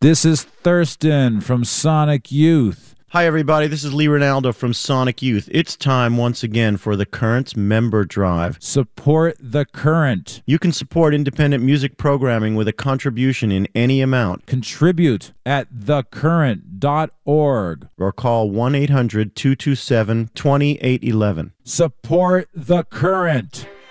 This is Thurston from Sonic Youth. Hi, everybody. This is Lee Ronaldo from Sonic Youth. It's time once again for the Currents Member Drive. Support the Current. You can support independent music programming with a contribution in any amount. Contribute at thecurrent.org. Or call 1-800-227-2811. Support the Current.